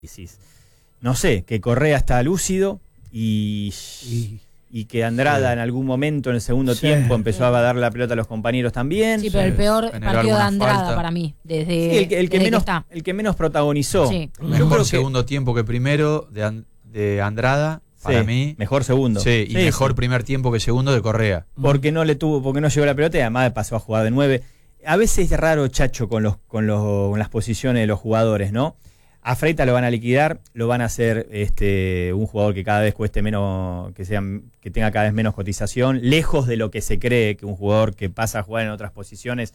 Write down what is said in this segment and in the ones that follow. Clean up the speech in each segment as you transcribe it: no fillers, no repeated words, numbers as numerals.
no sé, que Correa está lúcido y que Andrada en algún momento en el segundo tiempo empezó a dar la pelota a los compañeros también. Sí, pero el peor partido de Andrada para mí, desde el que menos protagonizó. Sí. Mejor segundo tiempo que primero de Andrada, para mí. Mejor segundo. Sí, y mejor primer tiempo que segundo de Correa. Porque no llegó la pelota y además pasó a jugar de 9. A veces es raro, Chacho, con las posiciones de los jugadores, ¿no? A Freitas lo van a liquidar, lo van a hacer un jugador que cada vez cueste menos, que tenga cada vez menos cotización, lejos de lo que se cree que un jugador que pasa a jugar en otras posiciones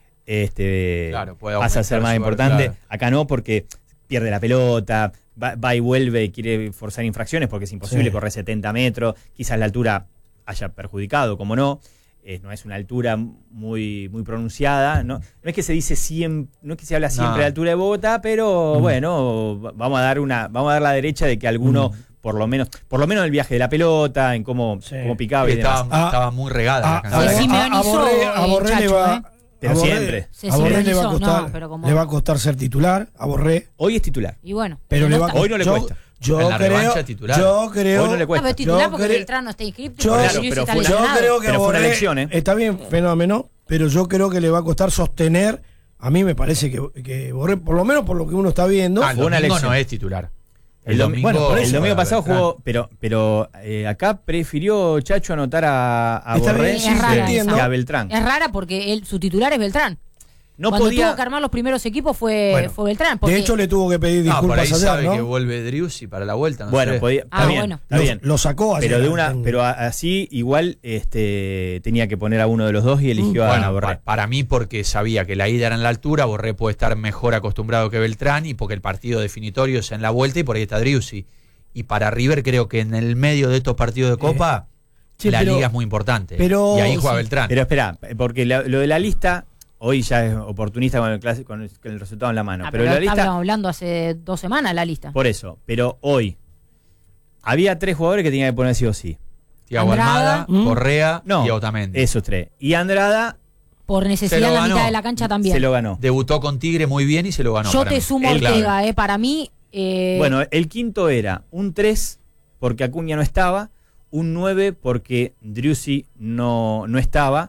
pasa a ser más importante. Claro. Acá no, porque pierde la pelota, va y vuelve y quiere forzar infracciones porque es imposible correr 70 metros, quizás la altura haya perjudicado, como no. No es una altura muy pronunciada, no es que se dice siempre, no es que se habla siempre de altura de Bogotá, pero bueno, vamos a dar la derecha de que alguno por lo menos el viaje de la pelota, en cómo picaba y demás. Estaba muy regada la canción. A Borré le va, pero siempre. A Borré le va a costar ser titular, a Borré. Hoy es titular. Y bueno, pero hoy no le cuesta. Yo creo. Hoy no le cuesta. No, pero es titular porque Beltrán no está inscrito. Yo creo que fue una elección, está bien, fenómeno, pero yo creo que le va a costar sostener. A mí me parece que Borré, por lo menos por lo que uno está viendo. El domingo no es titular. El domingo pasado jugó, pero acá prefirió Chacho anotar a Borré que a Beltrán. Es rara porque su titular es Beltrán. Cuando tuvo que armar los primeros equipos fue Beltrán. De hecho, le tuvo que pedir disculpas por ahí ayer, sabe ¿no? que vuelve Driussi para la vuelta. Está bien. Lo sacó ayer. Pero así igual tenía que poner a uno de los dos y eligió a Borré. Para mí, porque sabía que la ida era en la altura, Borré puede estar mejor acostumbrado que Beltrán y porque el partido definitorio es en la vuelta y por ahí está Driussi. Y para River creo que en el medio de estos partidos de Copa liga es muy importante. Y ahí juega Beltrán. Pero espera, porque lo de la lista... Hoy ya es oportunista con el resultado en la mano. Pero la lista, estábamos hablando hace 2 semanas la lista. Por eso, pero hoy había 3 jugadores que tenían que poner sí o sí. Thiago Almada, Correa y Otamendi. Esos 3. Y Andrada... Por necesidad en la mitad de la cancha también. Se lo ganó. Debutó con Tigre muy bien y se lo ganó. Yo te sumo Ortega, para mí... Bueno, el quinto era un 3 porque Acuña no estaba, un 9 porque Driussi no estaba,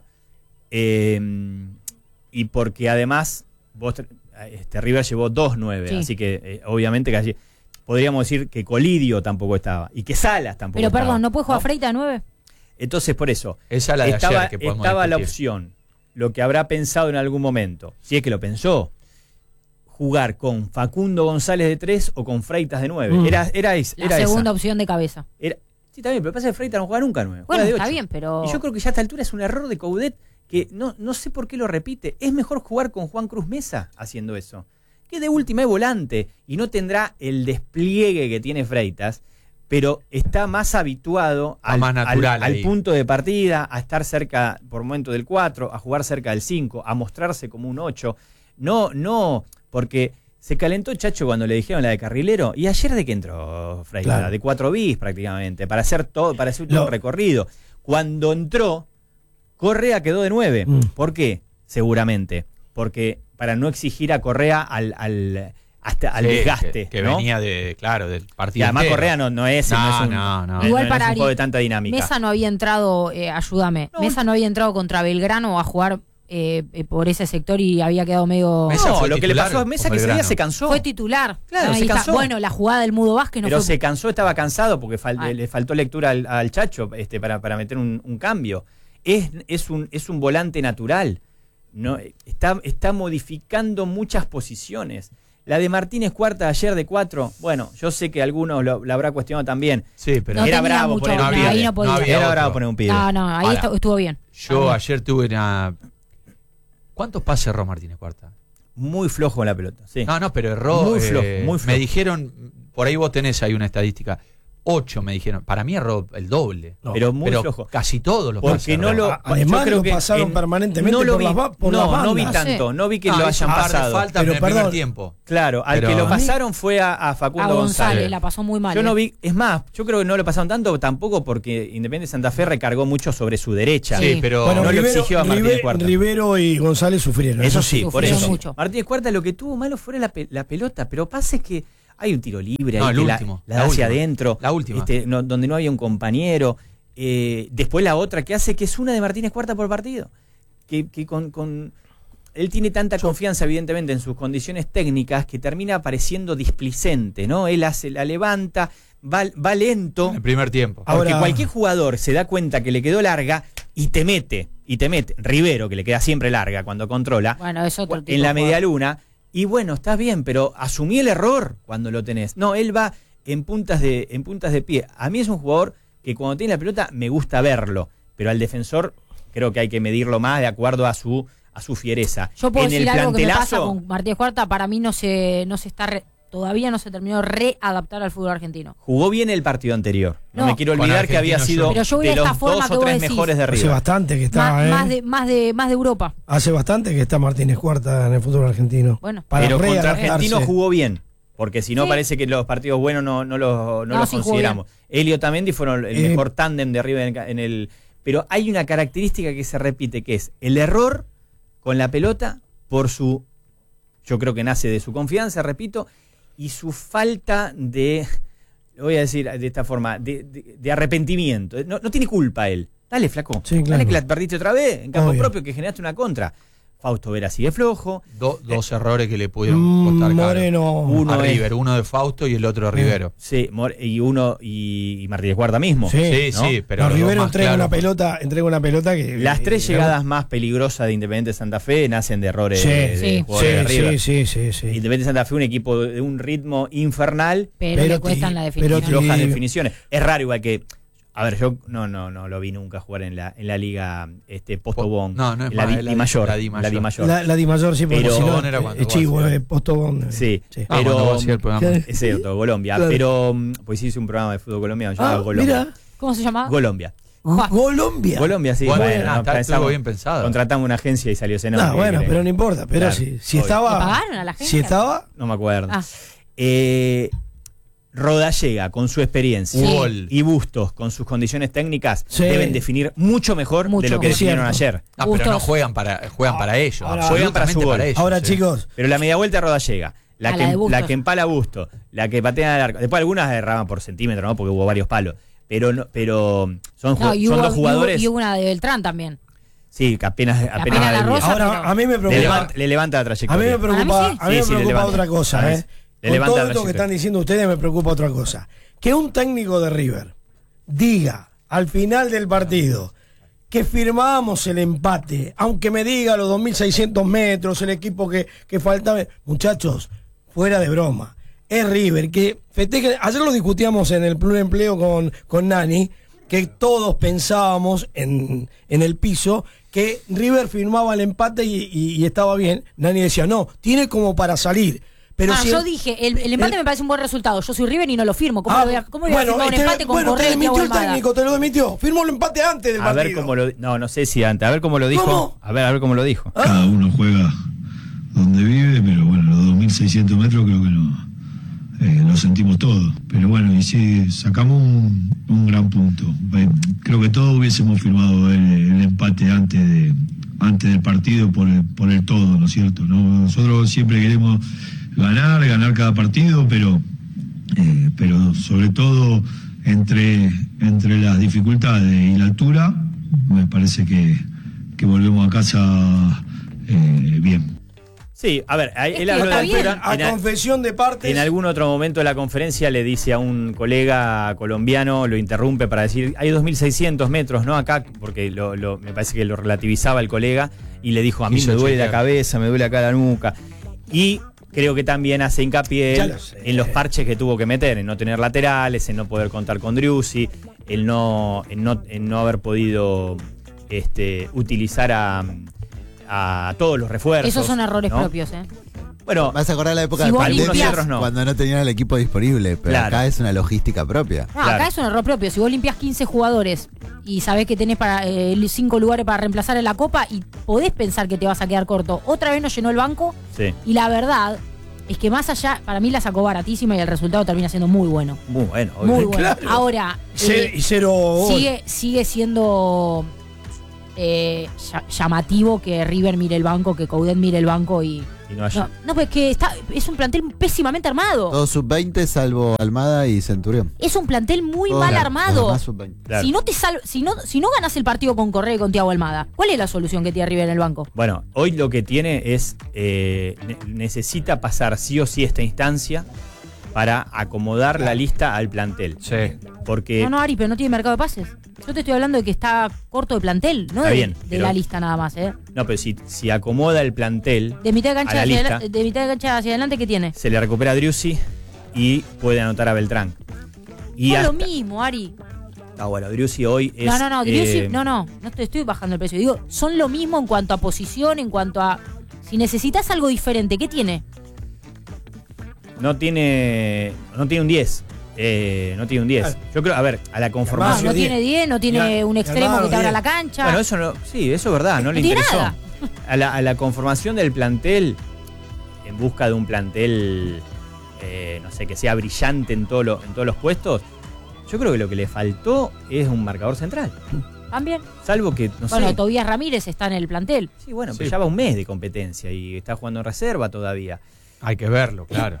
y porque además River llevó 2 9, así que obviamente que allí podríamos decir que Colidio tampoco estaba y que Salas tampoco estaba. Pero perdón, ¿no puede jugar Freitas 9? Entonces por eso esa es la de ayer que podemos estaba discutir. La opción, lo que habrá pensado en algún momento, si es que lo pensó, jugar con Facundo González de 3 o con Freitas de 9. Era la segunda opción de cabeza. Sí, está bien, pero pasa que Freitas no juega nunca 9. Bueno, de está 8. bien, pero... Y yo creo que ya a esta altura es un error de Coudet que no sé por qué lo repite. Es mejor jugar con Juan Cruz Mesa haciendo eso, que de última es volante y no tendrá el despliegue que tiene Freitas, pero está más habituado al punto de partida, a estar cerca por momento del 4, a jugar cerca del 5, a mostrarse como un 8. No, porque se calentó Chacho cuando le dijeron la de carrilero, y ayer de que entró Freitas, de 4 bis prácticamente, para hacer todo un recorrido. Cuando entró Correa quedó de 9. ¿Por qué? Seguramente. Porque para no exigir a Correa al desgaste. Que ¿no? venía del partido. Y además entero. Correa no es un Igual para un juego de tanta dinámica. Mesa no había entrado, ayúdame. Mesa no había entrado contra Belgrano a jugar por ese sector y había quedado medio... Lo que le pasó a Mesa que ese día se cansó. Fue titular. Claro, se cansó. Bueno, la jugada del Mudo Vázquez no pero fue... se cansó, estaba cansado porque le faltó lectura al Chacho para meter un cambio. Es un volante natural. No, está modificando muchas posiciones. La de Martínez Cuarta ayer de 4, bueno, yo sé que algunos la habrá cuestionado también. Sí, pero era bravo poner un pibe. Era bravo poner un pibe. No, ahí estuvo bien. Yo ayer tuve una... ¿Cuántos pases erró Martínez Cuarta? Muy flojo en la pelota, sí. No, pero erró... Muy flojo. Me dijeron, por ahí vos tenés ahí una estadística, 8 me dijeron. Para mí erró el doble. Pero muy flojo. Casi todos los pases. Porque además lo pasaron permanentemente por las bandas. No vi tanto, no vi que lo hayan pasado. Falta en el primer tiempo. Claro, al que lo pasaron fue a Facundo González. La pasó muy mal. Yo no vi, es más, yo creo que no lo pasaron tanto tampoco porque Independiente Santa Fe recargó mucho sobre su derecha. Sí, pero no lo exigió a Martínez Cuarta. Rivero y González sufrieron. Eso sí, por eso. Mucho. Martínez Cuarta lo que tuvo malo fue la pelota, pero pasa es que Hay un tiro libre No, ahí el que último, la da hacia adentro. La última. Donde no había un compañero. Después la otra que hace, que es una de Martínez Cuarta por partido. Que con él tiene tanta confianza, evidentemente, en sus condiciones técnicas que termina pareciendo displicente, ¿no? Él la levanta, va lento. En el primer tiempo. Porque Ahora- cualquier jugador se da cuenta que le quedó larga y te mete. Rivero, que le queda siempre larga cuando controla, Bueno, es otro tipo en la de media jugador. luna. Y bueno, estás bien, pero asumí el error cuando lo tenés. No, él va en puntas de pie. A mí es un jugador que cuando tiene la pelota me gusta verlo, pero al defensor creo que hay que medirlo más de acuerdo a su fiereza. Yo puedo En el decir algo que me pasa plantelazo, con Martínez Cuarta, para mí no se está todavía no se terminó de readaptar al fútbol argentino. jugó bien el partido anterior. No, No. me quiero Con olvidar que había Argentino sido Pero yo voy a de esta los forma 2 que o vos 3 decís. mejores de Hace River. bastante que está, Más de Europa. Hace bastante que está Martínez Cuarta en el fútbol argentino. Bueno. Pero contra readaptarse. Argentino jugó bien. Porque si no, Sí. parece que los partidos buenos no los sí jugó consideramos. Elio Tamendi fueron el mejor tándem de River en el. Pero hay una característica que se repite, que es el error con la pelota yo creo que nace de su confianza, repito, y su falta de, lo voy a decir de esta forma, de arrepentimiento. No tiene culpa él. Dale, flaco. Sí, claro. Dale que la perdiste otra vez en campo Obvio. propio, que generaste una contra. Fausto Vera sigue flojo. Dos errores que le pudieron costar caro. Moreno. Uno A es- River, uno de Fausto y el otro de Rivero. Sí, y Martínez Cuarta mismo. Sí. Sí, ¿no? sí, pero No, los dos Rivero más entrega claros. una pelota que. Las tres llegadas más peligrosas de Independiente Santa Fe nacen de errores Sí, de sí. jugadores de River. Sí. Independiente Santa Fe, un equipo de un ritmo infernal, Pero Pero le cuestan ti- la pero definición. ti- flojas Sí. definiciones. Es raro igual que. A ver, yo no lo vi nunca jugar en la liga Postobón. No, no es la más, Di Mayor. la Di Mayor. La Di Mayor, sí, porque Pero- si no, Postobón era cuando es chivo, vos hacías. Postobón. Sí. Ah, cuando vos hacías el programa. Es cierto, Colombia. Claro. Pero, pues hice un programa de fútbol colombiano llamado Colombia. Mira, ¿Cómo se llama? Colombia. Colombia. Colombia, sí. Bueno, no, estuvo bien pensado. Contratamos una agencia y salió Zenón. No, bueno, pero no importa. Pero Claro, si obvio. estaba. ¿Le pagaron a la gente? Si estaba. No me acuerdo. Ah. Rodallega, con su experiencia, Sí. Gol. y Bustos, con sus condiciones técnicas, Sí. deben definir mucho mejor Mucho. de lo que Es definieron cierto. ayer. Ah, pero no Bustos. juegan para ellos. Ahora- Juegan para su absolutamente gol. ellos. Ahora, sí. chicos, Pero la media vuelta de Rodallega, la la de Bustos. que empala Bustos, la que patea al arco. Después algunas erraban por centímetro, ¿no? Porque hubo varios palos. Pero son No, y son hubo, dos jugadores. y hubo una de Beltrán también. Sí, que apenas apenas la desvía. rosa, ahora pero- a mí me le, preocupa. le levanta la A mí trayectoria. me preocupa, Para mí sí. a mí me Sí, sí, le preocupa levanta. otra cosa, Para mí ¿eh? sí. Le Con levanta todo la esto que trayectoria. están diciendo ustedes me preocupa otra cosa. Que un técnico de River diga al final del partido que firmamos el empate, aunque me diga los 2.600 metros, el equipo que faltaba. Muchachos, fuera de broma. Es River, que festeje. Ayer lo discutíamos en el pluriempleo con Nani, que todos pensábamos en el piso que River firmaba el empate y estaba bien. Nani decía, no, tiene como para salir. Pero si yo dije, el empate me parece un buen resultado. Yo soy River y no lo firmo. ¿Cómo voy a firmar un empate con bueno, te Correa y demitió Thiago el Almada? técnico, te lo demitió. Firmó el empate antes del A ver partido. cómo lo no sé si antes, a ver cómo lo dijo. ¿Cómo? A ver cómo lo dijo. Cada uno juega donde vive, pero bueno, los 2.600 metros creo que lo sentimos todos. Pero bueno, y sí, sacamos un gran punto. Creo que todos hubiésemos firmado el empate antes del partido por el todo, ¿no es cierto? Nosotros siempre queremos ganar cada partido, pero sobre todo entre las dificultades y la altura, me parece que volvemos a casa bien. Sí, a ver, Es él que habló de está bien. altura. A confesión de partes. En algún otro momento de la conferencia le dice a un colega colombiano, lo interrumpe para decir, hay 2.600 metros, ¿no? Acá, porque me parece que lo relativizaba el colega, y le dijo, a mí Quiso me duele chequear. la cabeza, me duele acá la nuca. Y creo que también hace hincapié Ya él lo sé. en los parches que tuvo que meter, en no tener laterales, en no poder contar con Driussi, en no haber podido utilizar a todos los refuerzos. Esos son errores ¿no? propios, ¿eh? Bueno, Vas a acordar la época Si de vos pandemia, limpias- otros no. cuando no tenían el equipo disponible, pero Claro. acá es una logística propia. No, Claro. acá es un error propio. Si vos limpias 15 jugadores y sabés que tenés para 5 lugares para reemplazar en la Copa y podés pensar que te vas a quedar corto, otra vez nos llenó el banco sí, y la verdad es que más allá, para mí la sacó baratísima y el resultado termina siendo muy bueno. muy bueno. Muy obvio. bueno. Claro. Ahora, Y cero gol. sigue siendo llamativo que River mire el banco, que Coudet mire el banco y Y no haya- No, pues que es un plantel pésimamente armado. Todos sub-20 salvo Almada y Centurión. Es un plantel muy Todos mal los armado. demás sub-20. Claro. Si no ganas el partido con Correa y con Thiago Almada, ¿cuál es la solución que tiene River en el banco? Bueno, hoy lo que tiene es, necesita pasar sí o sí esta instancia para acomodar la lista al plantel. Sí. Porque No, Ari, pero no tiene mercado de pases. Yo te estoy hablando de que está corto de plantel, no Está de, bien, de pero- la lista nada más, ¿eh? no, pero si acomoda el plantel, De mitad de a cancha la hacia, lista. de mitad de cancha hacia adelante, ¿qué tiene? se le recupera a Driussi y puede anotar a Beltrán. Y No es lo hasta- mismo, Ari. bueno, Driussi hoy es... No, Driussi, no te estoy bajando el precio. Digo, son lo mismo en cuanto a posición, en cuanto a... Si necesitas algo diferente, ¿qué tiene? No tiene un 10. No tiene un 10. Yo creo, a ver, a la No, conformación... no tiene 10, no tiene un extremo hermano, que te abra 10. la cancha. Bueno, eso no, sí, eso es verdad, no le tiene interesó. nada. A la conformación del plantel, en busca de un plantel, no sé, que sea brillante en todos los puestos, yo creo que lo que le faltó es un marcador central. También. Salvo que, no Bueno, sé. Tobías Ramírez está en el plantel. Sí, bueno, Sí. pero ya va un mes de competencia y está jugando en reserva todavía. Hay que verlo, claro.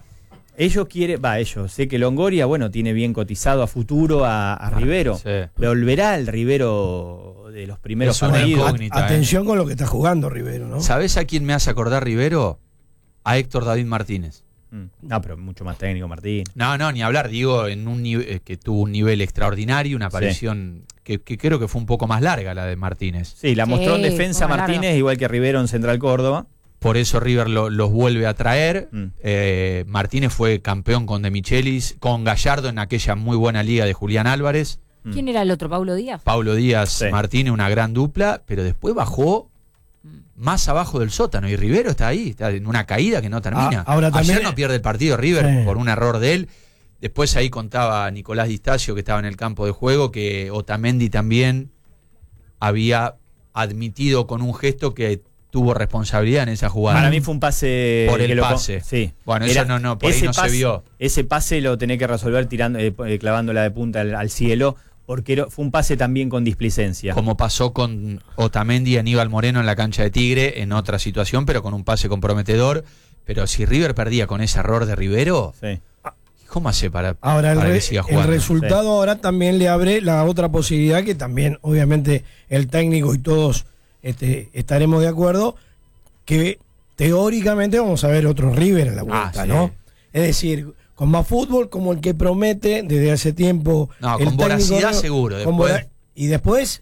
Sé que Longoria, bueno, tiene bien cotizado a futuro a Rivero. Sí. Volverá el Rivero de los primeros Es una partidos. incógnita. Atención con lo que está jugando Rivero, ¿no? ¿Sabés a quién me hace acordar Rivero? A Héctor David Martínez. No, pero mucho más técnico, Martín. No, ni hablar, digo, en un que tuvo un nivel extraordinario, una aparición que creo que fue un poco más larga la de Martínez. Sí, la mostró en Sí, defensa fue Martínez, largo. igual que Rivero en Central Córdoba. Por eso River los vuelve a traer. Mm. Martínez fue campeón con De Michelis, con Gallardo en aquella muy buena liga de Julián Álvarez. ¿Quién era el otro? ¿Paulo Díaz? Paulo Díaz, Sí. Martínez, una gran dupla, pero después bajó más abajo del sótano y Rivero está ahí, está en una caída que no termina. Ahora también- Ayer no pierde el partido River Sí. por un error de él. Después ahí contaba Nicolás Distacio, que estaba en el campo de juego, que Otamendi también había admitido con un gesto que tuvo responsabilidad en esa jugada. Para mí fue un pase. Por el que pase. Sí. Bueno, eso no, por ahí no se vio. Ese pase lo tenés que resolver tirando, clavándola de punta al cielo, porque fue un pase también con displicencia. Como pasó con Otamendi y Aníbal Moreno en la cancha de Tigre, en otra situación, pero con un pase comprometedor. Pero si River perdía con ese error de Rivero, Sí. ¿cómo hace para Ahora que siga el jugando? resultado ahora también le abre la otra posibilidad que también obviamente el técnico y todos estaremos de acuerdo que teóricamente vamos a ver otro River en la vuelta, sí. ¿no? Es decir, con más fútbol como el que promete desde hace tiempo. No, el con técnico, voracidad ¿no? seguro, Con después- y después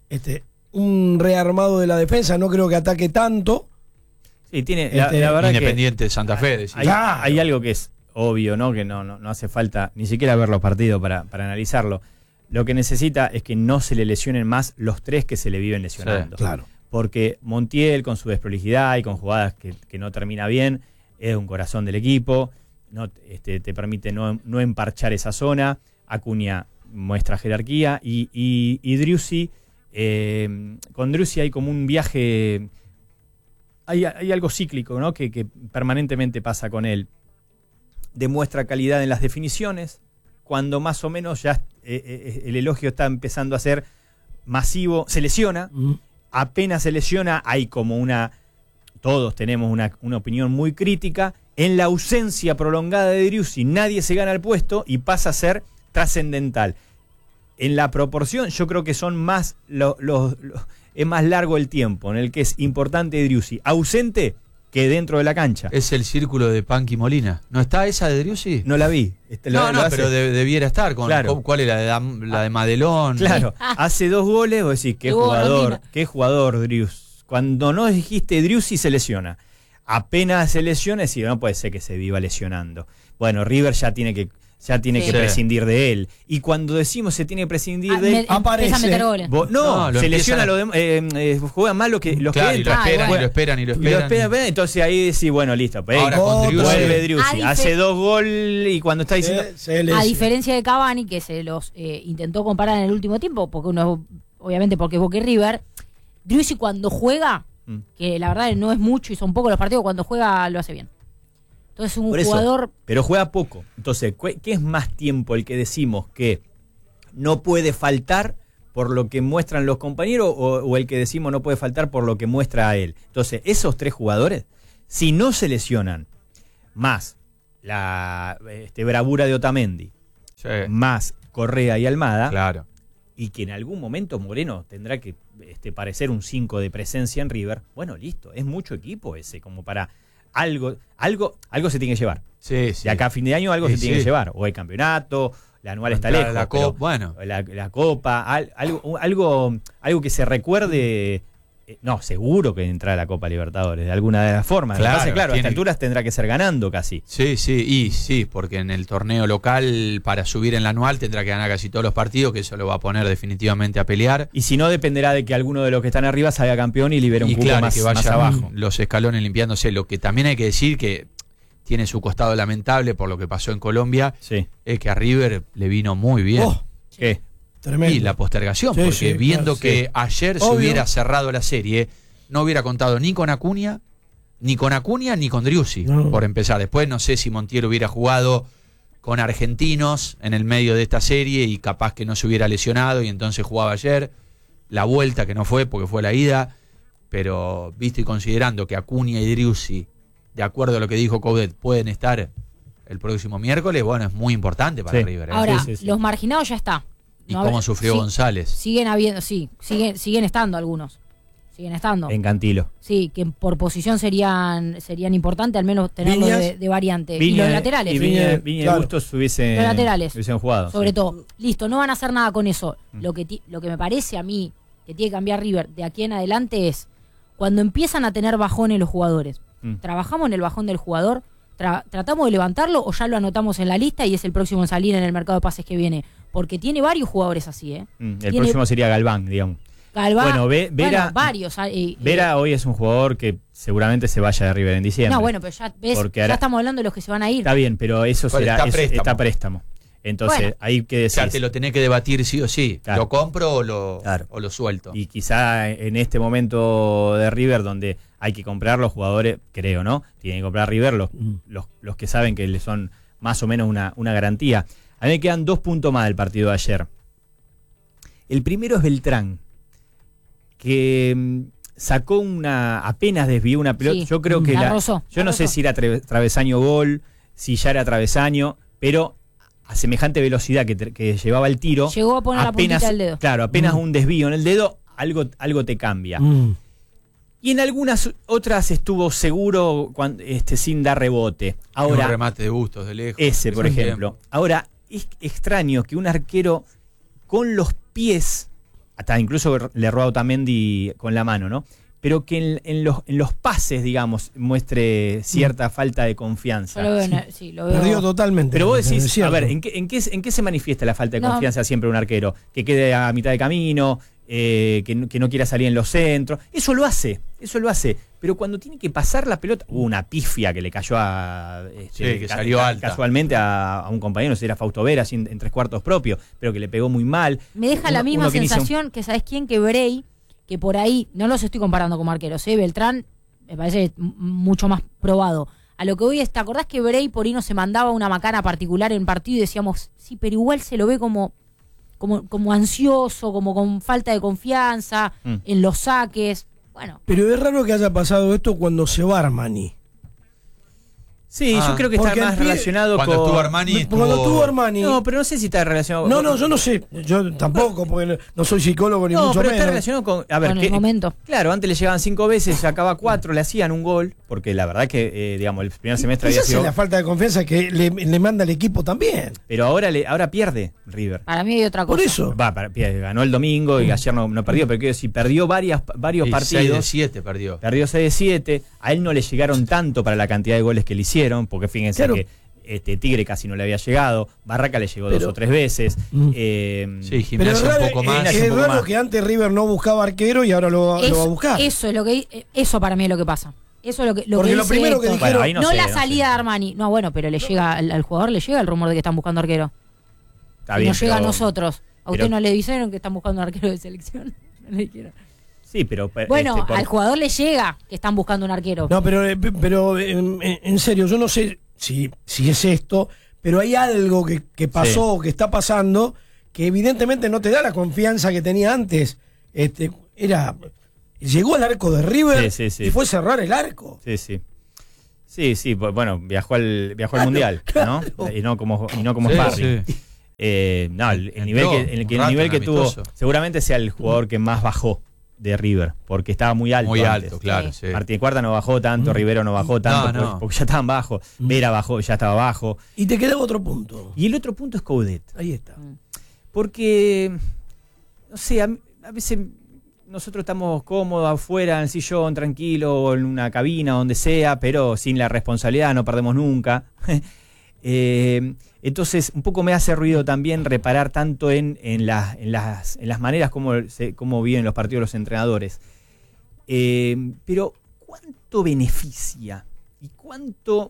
un rearmado de la defensa, no creo que ataque tanto. Sí, tiene. Este, La verdad que Independiente de Santa Fe, decís. hay algo que es obvio, ¿no? Que no hace falta ni siquiera ver los partidos para analizarlo. Lo que necesita es que no se le lesionen más los tres que se le viven lesionando. Sí, claro. Porque Montiel, con su desprolijidad y con jugadas que no termina bien, es un corazón del equipo, no te permite no emparchar esa zona. Acuña muestra jerarquía y Driussi, con Driussi hay como un viaje, hay algo cíclico, ¿no? que permanentemente pasa con él. Demuestra calidad en las definiciones, cuando más o menos ya el elogio está empezando a ser masivo, se lesiona. Apenas se lesiona, hay como todos tenemos una opinión muy crítica. En la ausencia prolongada de Driussi, nadie se gana el puesto y pasa a ser trascendental. En la proporción, yo creo que son más es más largo el tiempo en el que es importante Driussi ausente que dentro de la cancha. Es el círculo de Panqui Molina. ¿No está esa de Driussi? No la vi. No, Lo hace. pero debiera estar. Claro. ¿Cuál era? La de Madelón. Claro, hace 2 goles, vos decís, Rondina. qué jugador Driussi. Cuando no dijiste Driussi se lesiona. Apenas se lesiona, decís, no puede ser que se viva lesionando. Bueno, River ya tiene que Sí. prescindir de él. Y cuando decimos se tiene que prescindir de él, aparece. Empieza a meter goles. No, lo se empiezan lesiona a- los demás, juegan mal los que Claro, y lo entran. esperan, bueno. y lo esperan, y lo Y lo esperan. esperan, entonces ahí decís, bueno, listo. Pues, Ahora con Driussi- vuelve Driussi. A Hace 2 goles y cuando está diciendo... A diferencia de Cavani, que se los intentó comparar en el último tiempo, porque uno, obviamente porque es Boca y River, Driussi cuando juega, que la verdad no es mucho y son pocos los partidos, cuando juega lo hace bien. Entonces un Por eso, jugador... pero juega poco. Entonces, ¿qué es más tiempo el que decimos que no puede faltar por lo que muestran los compañeros o el que decimos no puede faltar por lo que muestra a él? Entonces, esos 3 jugadores Si no se lesionan, más la bravura de Otamendi, Sí, más Correa y Almada, claro. y que en algún momento Moreno tendrá que parecer un 5 de presencia en River, bueno, listo, es mucho equipo ese, como para algo se tiene que llevar. Sí, sí. De acá a fin de año algo se tiene que llevar, o el campeonato, la anual está Entrar a lejos, la pero Copa, bueno. la Copa, algo que se recuerde. No, seguro que entra a la Copa Libertadores, de alguna de las formas. Claro, Claro, a tiene- estas alturas tendrá que ser ganando casi. Sí, porque en el torneo local, para subir en la anual, tendrá que ganar casi todos los partidos, que eso lo va a poner definitivamente a pelear. Y si no, dependerá de que alguno de los que están arriba salga campeón y libere un Y cupo claro, más, que más vayan abajo. los escalones limpiándose. Lo que también hay que decir que tiene su costado lamentable por lo que pasó en Colombia, Sí. es que a River le vino muy bien. Oh, ¿Qué? tremendo. Y la postergación, Sí, porque sí, viendo claro, que sí. ayer se Obvio. hubiera cerrado la serie, no hubiera contado ni con Acuña ni con Driussi, No. por empezar. Después no sé si Montiel hubiera jugado con argentinos en el medio de esta serie y capaz que no se hubiera lesionado y entonces jugaba ayer. La vuelta que no fue porque fue la ida, pero visto y considerando que Acuña y Driussi, de acuerdo a lo que dijo Coudet, pueden estar el próximo miércoles, bueno, es muy importante para Sí. River. ¿eh? Ahora, Sí, sí, sí. los marginados ya está. ¿Y No cómo hab- sufrió sí, González? Siguen habiendo, sí, siguen estando algunos. Siguen estando. En Cantilo. Sí, que por posición serían importantes, al menos tenerlos Viñas. de variante. Y los laterales, Y Viña y Claro. Bustos hubiesen, Los laterales. hubiesen jugado. sobre sí. todo. Listo, no van a hacer nada con eso. Lo que me parece a mí que tiene que cambiar River de aquí en adelante es cuando empiezan a tener bajones los jugadores. Trabajamos en el bajón del jugador, tratamos de levantarlo o ya lo anotamos en la lista y es el próximo en salir en el mercado de pases que viene. Porque tiene varios jugadores así, ¿eh? El Tiene- próximo sería Galván, digamos. Galván, Bueno, Vera- varios. Vera hoy es un jugador que seguramente se vaya de River en diciembre. No, bueno, pero ya ves, Porque ya ahora- estamos hablando de los que se van a ir. Está bien, pero eso Pero será está eso préstamo. está a préstamo. Entonces, Bueno. hay que O decir. sea, te lo tenés que debatir sí o sí. Claro. ¿Lo compro o Claro. lo suelto? Y quizá en este momento de River, donde hay que comprar los jugadores, creo, ¿no? Tienen que comprar River los que saben que le son más o menos una garantía. A mí me quedan 2 puntos más del partido de ayer. El primero es Beltrán, que sacó apenas desvió una pelota. Sí, Yo creo que la rozó, yo la no sé rozó. si era travesaño gol, si ya era travesaño, pero a semejante velocidad que llevaba el tiro, Llegó a poner la puntita del dedo. Claro, apenas un desvío en el dedo, algo te cambia. Y en algunas otras estuvo seguro sin dar rebote. Un Ahora, remate de Bustos de lejos. ese, por Ese ejemplo. Ahora, es extraño que un arquero con los pies, hasta incluso le roba a Otamendi con la mano, ¿no? Pero que en los pases, digamos, muestre cierta falta de confianza. Yo lo veo, sí, lo veo. Perdió totalmente. Pero vos es decís, a cierto. ver, ¿en qué se manifiesta la falta de No. confianza siempre de un arquero? Que quede a mitad de camino, que no quiera salir en los centros. Eso lo hace. Pero cuando tiene que pasar la pelota, hubo una pifia que le cayó que salió alta. casualmente a un compañero, no sé si era Fausto Vera, así en 3/4 propio, pero que le pegó muy mal. Me deja la misma Uno que inicia un- sensación que, ¿sabes quién? Que Bray, que por ahí, no los estoy comparando como arqueros, ¿eh? Beltrán me parece mucho más probado. A lo que hoy ¿te acordás que Bray por ahí no se mandaba una macana particular en partido y decíamos, sí, pero igual se lo ve como ansioso, como con falta de confianza, en los saques? Bueno, Pero es raro que haya pasado esto cuando se va Armani. Sí, yo creo que está porque el más pie- relacionado Cuando con... estuvo Armani, Cuando tuvo Armani. No, pero no sé si está relacionado... No, yo no sé. Yo tampoco, porque no soy psicólogo ni No, mucho pero menos. está relacionado con... A ver, con el momento. Claro, antes le llegaban 5 veces, sacaba 4, le hacían un gol, porque la verdad que, digamos, el primer semestre había Quizás es sido... la falta de confianza que le manda al equipo también. Pero ahora pierde River. Para mí hay otra cosa. Por eso. Ganó el domingo y ayer no perdió, pero quiero decir, perdió varios Y 6 de partidos. 7 perdió. Perdió 6 de 7. A él no le llegaron tanto para la cantidad de goles que le hicieron, porque fíjense Claro. que Tigre casi no le había llegado, Barraca le llegó 2 Pero- o 3 veces. Sí, Pero es Gimnasia raro, un poco más. Gimnasia es un poco raro más. que antes River no buscaba arquero y ahora lo va a buscar. Eso es eso para mí es lo que pasa. Eso es lo que Porque lo dice primero que Héctor. dijeron- Bueno, ahí no, no sé, la no salida sé. de Armani. No, bueno, pero le llega al jugador le llega el rumor de que están buscando arquero. Está Y bien, nos llega a pero- nosotros. ¿A usted pero- no le dijeron que están buscando un arquero de selección? No le dijeron. Sí, pero... Bueno, por- al jugador le llega que están buscando un arquero. No, pero en serio, yo no sé si es esto, pero hay algo que pasó, que está pasando, que evidentemente no te da la confianza que tenía antes. Llegó al arco de River Sí. y fue cerrar el arco. Sí, sí. Sí, bueno, viajó al Mundial, claro. ¿no? Y no como Sí, sparring. sí. No, el nivel que tuvo, seguramente sea el jugador que más bajó de River, porque estaba muy alto. Muy antes. alto, claro. Sí. Martín Cuarta no bajó tanto, Rivero no bajó tanto, No. porque ya estaban bajos. Vera bajó, ya estaba bajo. Y te queda otro punto. Y el otro punto es Coudet. Ahí está. Porque, no sé, a veces nosotros estamos cómodos afuera, en el sillón, tranquilo, o en una cabina, donde sea, pero sin la responsabilidad, no perdemos nunca. Entonces, un poco me hace ruido también reparar tanto en las maneras como viven los partidos los entrenadores. Pero, ¿cuánto beneficia? ¿Y cuánto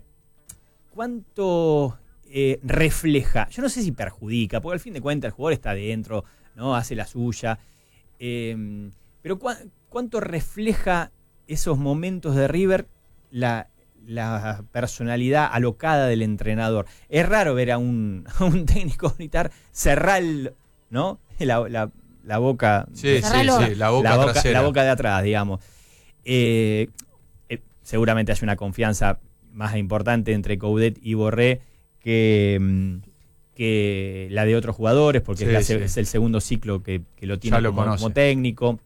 refleja? Yo no sé si perjudica, porque al fin de cuentas el jugador está adentro, ¿no? Hace la suya. Pero ¿cuánto refleja esos momentos de River la personalidad alocada del entrenador? Es raro ver a un técnico gritar cerrar ¿no? la boca. Sí, la boca trasera. La boca de atrás, digamos. Seguramente hay una confianza más importante entre Coudet y Borré que la de otros jugadores, porque es el segundo ciclo que lo tiene como técnico.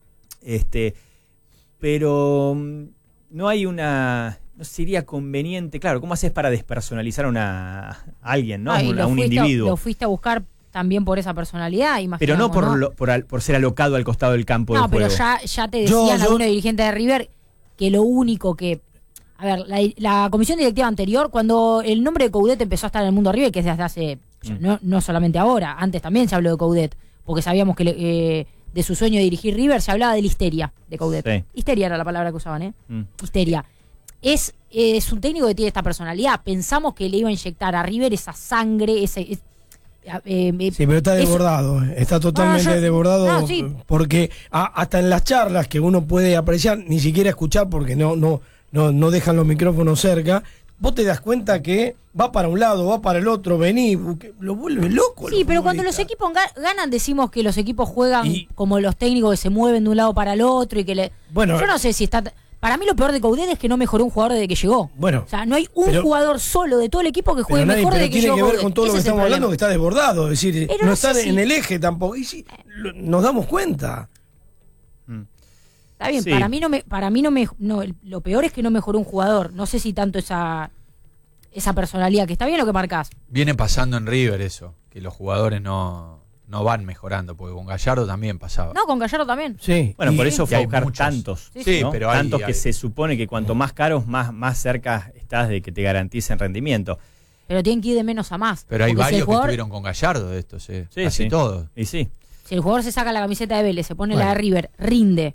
Pero no hay no sería conveniente, claro, ¿cómo haces para despersonalizar a alguien, ¿no? A un individuo? Lo fuiste a buscar también por esa personalidad, pero no ¿no? por ser alocado al costado del campo de juego. No, pero ya te decían algunos dirigentes de River que lo único que... A ver, la comisión directiva anterior, cuando el nombre de Coudet empezó a estar en el mundo de River, que es desde hace... No solamente ahora, antes también se habló de Coudet, porque sabíamos que de su sueño de dirigir River se hablaba de la histeria de Coudet. Sí. Histeria era la palabra que usaban, Histeria. Es un técnico que tiene esta personalidad. Pensamos que le iba a inyectar a River esa sangre, sí, pero está desbordado, está totalmente desbordado, sí. Porque hasta en las charlas que uno puede apreciar, ni siquiera escuchar porque no dejan los micrófonos cerca, vos te das cuenta que va para un lado, va para el otro, vení, lo vuelve loco. Sí, pero cuando los equipos ganan decimos que los equipos juegan como los técnicos que se mueven de un lado para el otro y que Bueno, yo no sé si está... Para mí lo peor de Coudet es que no mejoró un jugador desde que llegó. Bueno, o sea, no hay un jugador solo de todo el equipo que juegue mejor desde que llegó. Tiene que ver con todo lo que estamos hablando, que está desbordado. Es decir, no está en el eje tampoco. Y sí, nos damos cuenta. Está bien, sí. Para mí lo peor es que no mejoró un jugador. No sé si tanto esa personalidad, que está bien lo que marcás. Viene pasando en River eso, que los jugadores no van mejorando, porque con Gallardo también pasaba. No, con Gallardo también. Sí. Bueno, por eso fue a buscar tantos. Sí, ¿no? pero tantos que se supone que cuanto más caros, más cerca estás de que te garanticen rendimiento. Pero tienen que ir de menos a más. Pero hay varios que estuvieron con Gallardo de estos, casi todos. Y sí. Si el jugador se saca la camiseta de Vélez, se pone la de River, rinde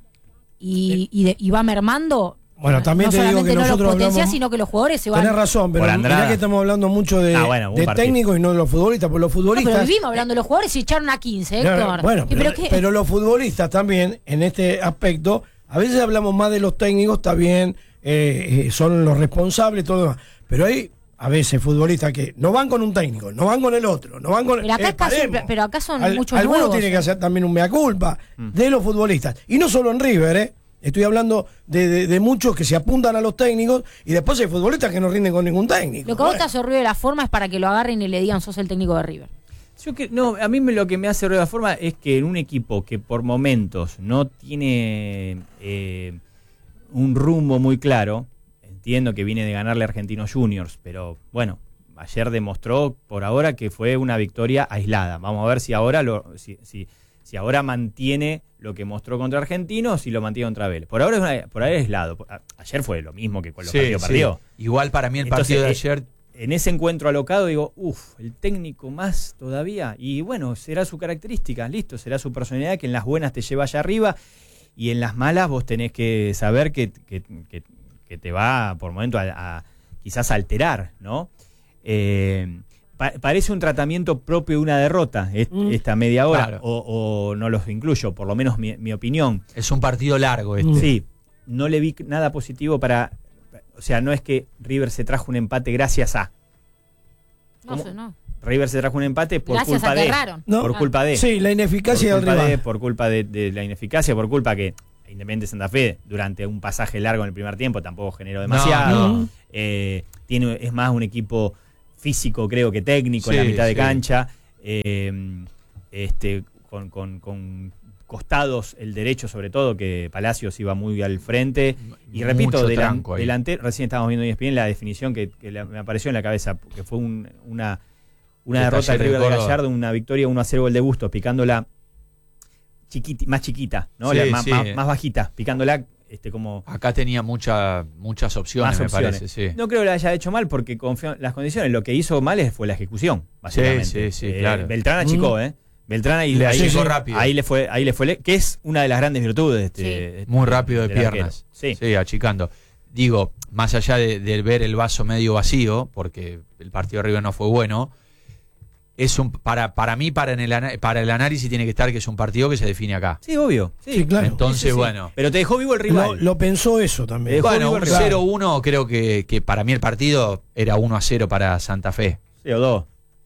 y va mermando... Bueno, también no te digo que no nosotros los potencia, hablamos, sino que los jugadores se van... Tenés razón, pero mirá que estamos hablando mucho de técnicos y no de los futbolistas, porque los futbolistas... No, pero vivimos hablando de los jugadores y echaron a 15, Héctor. Bueno, pero los futbolistas también, en este aspecto, a veces hablamos más de los técnicos, está bien, son los responsables, todo lo demás, pero hay a veces futbolistas que no van con un técnico, no van con el otro, no van con... Pero acá son muchos algunos nuevos. Tienen que hacer también un mea culpa de los futbolistas, y no solo en River, Estoy hablando de muchos que se apuntan a los técnicos y después hay futbolistas que no rinden con ningún técnico. Lo que a vos te hace ruido de la forma es para que lo agarren y le digan sos el técnico de River. A mí lo que me hace ruido de la forma es que en un equipo que por momentos no tiene un rumbo muy claro, entiendo que viene de ganarle a Argentinos Juniors, pero bueno, ayer demostró por ahora que fue una victoria aislada. Vamos a ver si ahora si ahora mantiene lo que mostró contra Argentinos y lo mantiene contra Vélez. Por ahora es aislado. Ayer fue lo mismo que con los partidos perdió. Igual para mí el partido de ayer... En ese encuentro alocado digo, el técnico más todavía. Y bueno, será su característica, listo, será su personalidad que en las buenas te lleva allá arriba y en las malas vos tenés que saber que te va por momento a quizás alterar, ¿no? Parece un tratamiento propio de una derrota esta media hora, claro. o no los incluyo, por lo menos mi opinión. Es un partido largo Sí, no le vi nada positivo para... O sea, no es que River se trajo un empate gracias a... No. River se trajo un empate por gracias culpa a por culpa de... Sí, la ineficacia del rival. Por culpa de la ineficacia, por culpa que Independiente Santa Fe, durante un pasaje largo en el primer tiempo, tampoco generó demasiado. No. Es más un equipo físico, creo que técnico, en la Sí, mitad de sí. cancha. Con costados, el derecho sobre todo, que Palacios iba muy al frente. Y repito, Mucho tranco ahí. delantero, recién estábamos viendo ESPN la definición que me apareció en la cabeza, que fue una El derrota del Taller de River de Córdoba. Gallardo, una victoria 1-0 gol de Bustos, picándola más chiquita, ¿no? Sí, Más sí. bajita, picándola como Acá tenía muchas opciones, más me opciones. parece, sí. No creo que lo haya hecho mal porque confió en las condiciones. Lo que hizo mal fue la ejecución, básicamente. Sí, claro. Beltrán achicó, Beltrán ahí Le ahí achicó sí, rápido. Ahí le fue, que es una de las grandes virtudes. Muy rápido de del arquero. piernas. Sí. Achicando. Digo, más allá de ver el vaso medio vacío, porque el partido de River no fue bueno, es para mí, para el análisis tiene que estar que es un partido que se define acá. Sí, obvio. Sí, claro. Entonces, Sí. bueno. Pero te dejó vivo el rival. Lo pensó eso también. Dejó Bueno, vivo un el rival. 0-1 creo que para mí el partido era 1-0 para Santa Fe. Sí, o dos.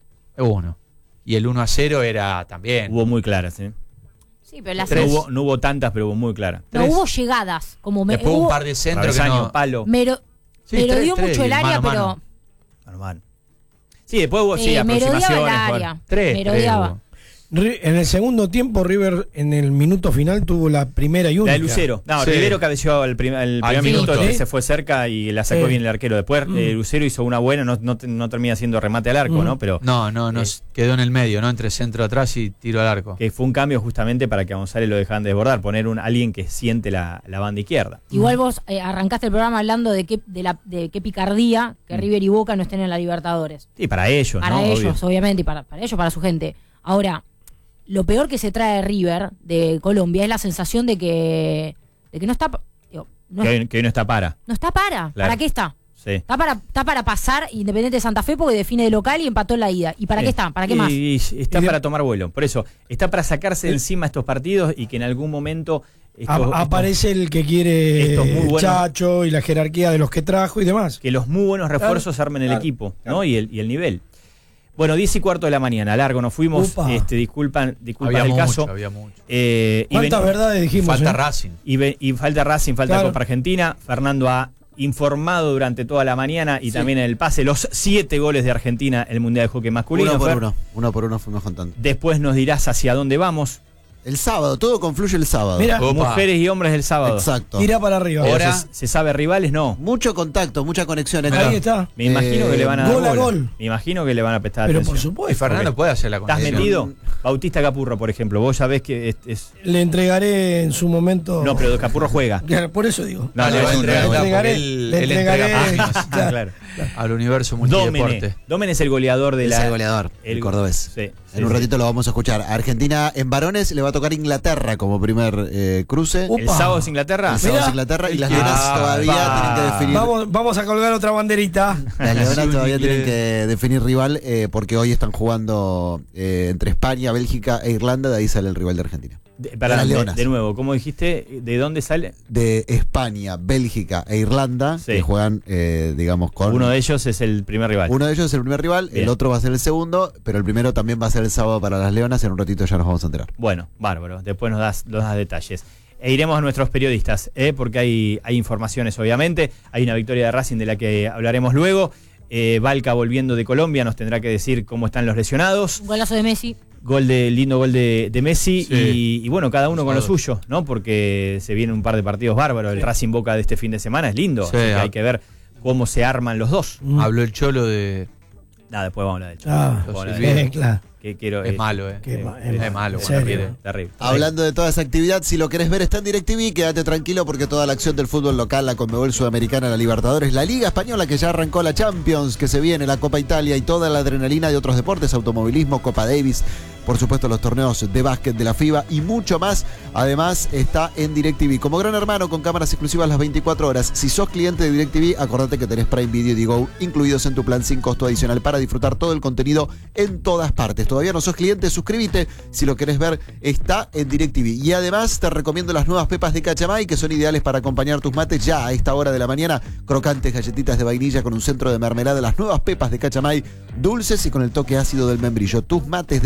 1. Y el 1-0 era también. Hubo muy claras, ¿eh? Sí, pero las No hubo tantas, pero hubo muy claras. no hubo llegadas. Después un par de centros que Travesaño, no. palo. Sí, pero tres, dio tres, mucho el área, mano a pero mano. Normal. Sí, después hubo merodeaba aproximaciones. el bueno. área. Tres, Merodeaba. hubo. En el segundo tiempo, River en el minuto final tuvo la primera y única. La de Lucero. No, Sí. Rivero cabeció el primer minuto, minuto. que se fue cerca y la sacó bien el arquero. Después Lucero hizo una buena, no termina haciendo remate al arco, ¿no? Pero No, quedó en el medio, ¿no? Entre centro atrás y tiro al arco. que fue un cambio justamente para que a González lo dejaran desbordar, poner alguien que siente la banda izquierda. Igual vos arrancaste el programa hablando de qué picardía que River y Boca no estén en la Libertadores. Sí, para ellos, Para ¿no? ellos, Obvio. obviamente, y para ellos, para su gente. Ahora, lo peor que se trae de River, de Colombia, es la sensación de que no está... digo, no, Que hoy no está para. no está para. Claro. ¿Para qué está? Sí. Está para pasar Independiente de Santa Fe porque define de local y empató en la ida. ¿Y para qué está? ¿Para qué más? Y está Y de- para tomar vuelo. Por eso, está para sacarse de encima estos partidos y que en algún momento Aparece el que quiere estos muy buenos- Chacho y la jerarquía de los que trajo y demás. que los muy buenos refuerzos armen el claro, equipo, claro. ¿no? Y el nivel. Bueno, 10:15 de la mañana, largo, nos fuimos. Upa. Disculpan Había el mucho, caso. había mucho. Y ¿Cuántas verdades dijimos? Falta eh? Racing. Y falta Racing, falta Claro. Copa Argentina. Fernando ha informado durante toda la mañana y también en el pase los 7 goles de Argentina en el Mundial de Hockey Masculino. Uno por Fer. uno. Uno por uno fuimos contando. Después nos dirás hacia dónde vamos. El sábado, todo confluye el sábado. Mira, Opa. Mujeres y hombres del sábado. Exacto. tira para arriba. Ahora- ¿Se sabe rivales? No. Mucho contacto, mucha conexión. Ahí está. Me imagino que le van a dar gol a bola. gol. Me imagino que le van a prestar Pero por atención. Y supuesto. Fernando puede hacer la ¿Estás conexión. metido? Bautista Capurro, por ejemplo. Vos sabés que es... Le entregaré en su momento. No, pero Capurro juega. Claro, por eso digo. No, le va a entregar, Le porque entregaré- él le entrega entregaré- páginas Claro. Claro. al universo multideporte. Dómene. Dómene es el goleador de Es la... el goleador, el cordobés. Sí, En un ratito lo vamos a escuchar. Argentina en varones le va a tocar Inglaterra como primer cruce. Upa. ¿El sábado es Inglaterra? El sábado es Mirá. Inglaterra y las Ah, leonas todavía va. tienen que definir. Vamos a colgar otra banderita. Las leonas todavía Sí, tienen que definir rival porque hoy están jugando entre España, Bélgica e Irlanda. De ahí sale el rival de Argentina. las leonas. De nuevo, ¿cómo dijiste? ¿De dónde sale? De España, Bélgica e Irlanda, Sí. que juegan, digamos, con. Uno de ellos es el primer rival. Uno de ellos es el primer rival, Bien. el otro va a ser el segundo, pero el primero también va a ser el sábado para las leonas. En un ratito ya nos vamos a enterar. Bueno, bárbaro. Después nos das detalles. E iremos a nuestros periodistas, porque hay informaciones, obviamente. Hay una victoria de Racing de la que hablaremos luego. Valca volviendo de Colombia nos tendrá que decir cómo están los lesionados. Un golazo de Messi. Lindo gol de Messi. Sí. Y bueno, cada uno con lo Sábado. suyo, ¿no? Porque se vienen un par de partidos bárbaros. El Racing Boca de este fin de semana es lindo. Sí, así que hay que ver cómo se arman los dos. Habló el Cholo de. Nada, después vamos a hablar de hecho. Ah, Después vamos a hablar de bien. Hecho. claro. Que quiero, Es malo, Qué ma- Es malo ¿en cuando serio? quiere. Terrible. Hablando de toda esa actividad, si lo querés ver está en DirecTV, quédate tranquilo porque toda la acción del fútbol local, la Conmebol Sudamericana, la Libertadores, la Liga Española que ya arrancó, la Champions que se viene, la Copa Italia y toda la adrenalina de otros deportes, automovilismo, Copa Davis, por supuesto los torneos de básquet de la FIBA y mucho más. Además está en DirecTV como gran hermano con cámaras exclusivas las 24 horas. Si sos cliente de DirecTV, acordate que tenés Prime Video y Go incluidos en tu plan sin costo adicional para disfrutar todo el contenido en todas partes. Todavía no sos cliente, suscríbete. Si lo querés ver, está en DirecTV. Y además te recomiendo las nuevas pepas de Cachamay que son ideales para acompañar tus mates ya a esta hora de la mañana. Crocantes galletitas de vainilla con un centro de mermelada. Las nuevas pepas de Cachamay, dulces y con el toque ácido del membrillo. Tus mates de Cachamay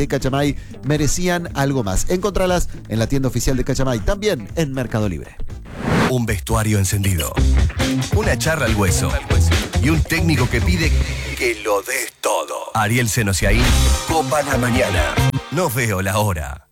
Cachamay merecían algo más. Encontralas en la tienda oficial de Cachamay, también en Mercado Libre. Un vestuario encendido, una charla al hueso y un técnico que pide que lo des todo. Ariel Senosiaín, Copa la Mañana. No veo la hora.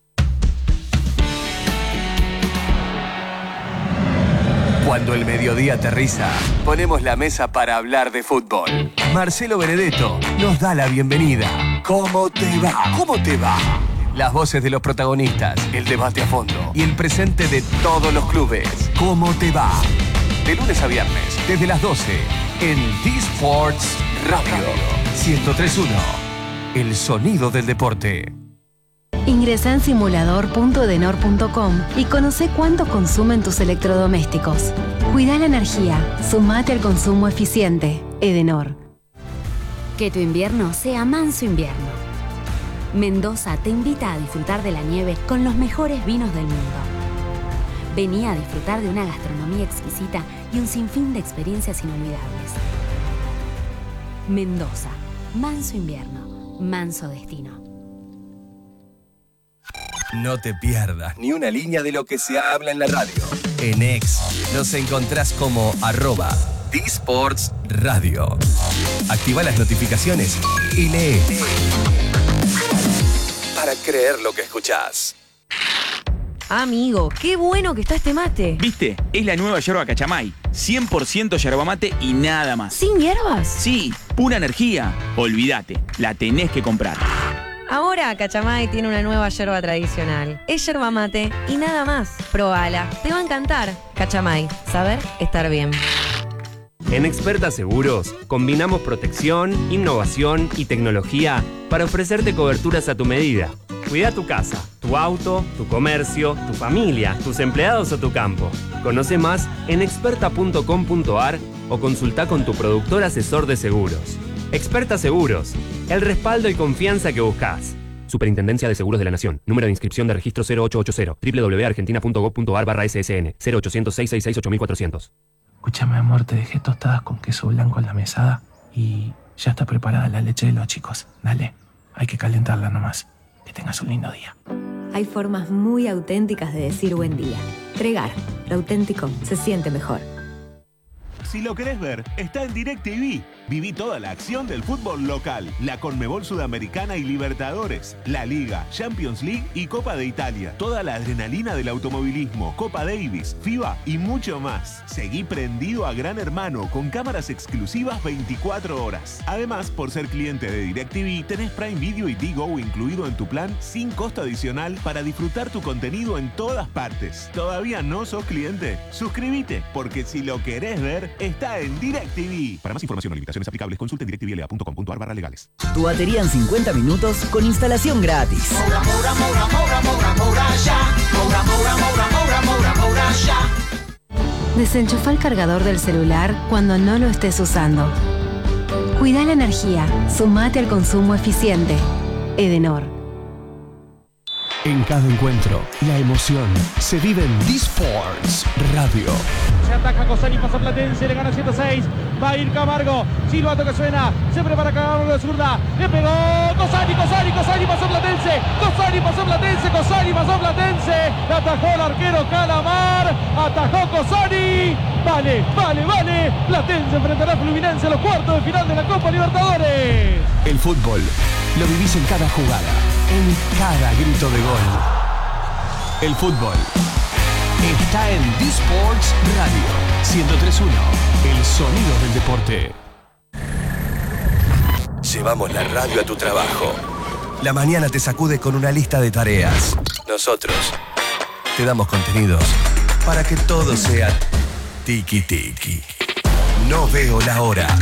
Cuando el mediodía aterriza, ponemos la mesa para hablar de fútbol. Marcelo Benedetto nos da la bienvenida. ¿Cómo te va? ¿Cómo te va? Las voces de los protagonistas, el debate a fondo y el presente de todos los clubes. ¿Cómo te va? De lunes a viernes, desde las 12, en D-Sports Radio 103.1. El sonido del deporte. Ingresa en simulador.edenor.com y conoce cuánto consumen tus electrodomésticos. Cuida la energía, sumate al consumo eficiente. Edenor. Que tu invierno sea manso invierno. Mendoza te invita a disfrutar de la nieve con los mejores vinos del mundo. Vení a disfrutar de una gastronomía exquisita y un sinfín de experiencias inolvidables. Mendoza, manso invierno, manso destino. No te pierdas ni una línea de lo que se habla en la radio. En X nos encontrás como @D-Sports Radio. Activa las notificaciones y lee. Para creer lo que escuchás. Amigo, qué bueno que está este mate. ¿Viste? Es la nueva yerba Cachamay. 100% yerba mate y nada más. ¿Sin hierbas? Sí, pura energía. Olvídate, la tenés que comprar. Ahora Cachamay tiene una nueva yerba tradicional. Es yerba mate y nada más. Probala, te va a encantar. Cachamay, saber estar bien. En Experta Seguros combinamos protección, innovación y tecnología para ofrecerte coberturas a tu medida. Cuida tu casa, tu auto, tu comercio, tu familia, tus empleados o tu campo. Conoce más en experta.com.ar o consulta con tu productor asesor de seguros. Experta Seguros, el respaldo y confianza que buscas. Superintendencia de Seguros de la Nación. Número de inscripción de registro 0880. www.argentina.gov.ar/SSN 0800-666-8400. Escúchame, amor, te dejé tostadas con queso blanco en la mesada y ya está preparada la leche de los chicos. Dale, hay que calentarla nomás. Que tengas un lindo día. Hay formas muy auténticas de decir buen día. Pregar, lo auténtico se siente mejor. Si lo querés ver, está en DirecTV. Viví toda la acción del fútbol local, la Conmebol Sudamericana y Libertadores, la Liga, Champions League y Copa de Italia. Toda la adrenalina del automovilismo, Copa Davis, FIBA y mucho más. Seguí prendido a Gran Hermano con cámaras exclusivas 24 horas. Además, por ser cliente de DirecTV, tenés Prime Video y Digo incluido en tu plan sin costo adicional para disfrutar tu contenido en todas partes. ¿Todavía no sos cliente? Suscríbete, porque si lo querés ver, está en DirecTV. Para más información o limitaciones aplicables, consulte en directvla.com.ar/legales. Tu batería en 50 minutos con instalación gratis. Desenchufa el cargador del celular cuando no lo estés usando. Cuida la energía, sumate al consumo eficiente. Edenor. En cada encuentro, la emoción se vive en D-Sports Radio. Se ataca Cosani, pasa Platense, le gana 106. Va a ir Camargo. Silbato que suena. Se prepara Camargo de zurda. Le pegó. Cosani pasó Platense. Cosani pasó Platense. Le atajó el arquero Calamar. Atajó Cosani. Vale. Platense enfrentará a Fluminense en los cuartos de final de la Copa Libertadores. El fútbol lo vivís en cada jugada, en cada grito de gol. El fútbol está en D-Sports Radio 103.1, el sonido del deporte. Llevamos la radio a tu trabajo. La mañana te sacude con una lista de tareas. Nosotros te damos contenidos para que todo sea tiki-tiki. No veo la hora.